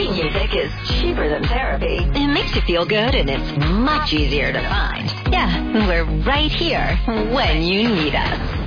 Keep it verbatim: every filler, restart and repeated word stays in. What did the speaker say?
Great music is cheaper than therapy. It makes you feel good, and it's much easier to find. Yeah, we're right here when you need us.